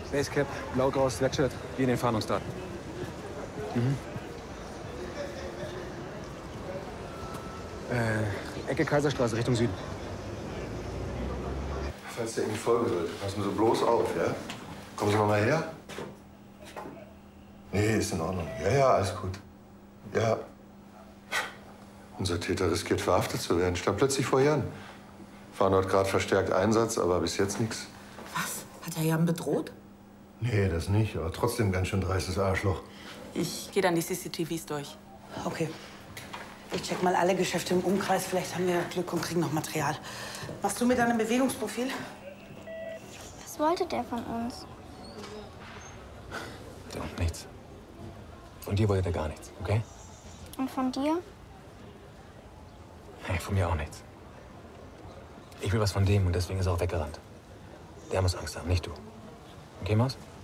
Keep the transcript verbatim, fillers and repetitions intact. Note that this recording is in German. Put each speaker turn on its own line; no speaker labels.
Basecap, blau-graues Sweatshirt, wie in den Fahndungsdaten. Mhm. Äh, Ecke Kaiserstraße, Richtung Süden.
Falls der Ihnen folgen sollte, passen Sie bloß auf, ja? Kommen Sie noch mal her. Nee, ist in Ordnung. Ja, ja, alles gut. Ja. Unser Täter riskiert, verhaftet zu werden. Stand plötzlich vor Jan. Fahren dort gerade verstärkt Einsatz, aber bis jetzt nichts.
Was? Hat er Jan bedroht?
Nee, das nicht. Aber trotzdem ganz schön dreistes Arschloch.
Ich gehe dann die C C T Vs durch.
Okay. Ich check mal alle Geschäfte im Umkreis. Vielleicht haben wir Glück und kriegen noch Material. Machst du mir dann ein Bewegungsprofil?
Was wollte der von uns?
So, nichts. Von dir wollte er gar nichts, okay?
Und von dir?
Nee, von mir auch nichts. Ich will was von dem und deswegen ist er auch weggerannt. Der muss Angst haben, nicht du. Okay, Maus?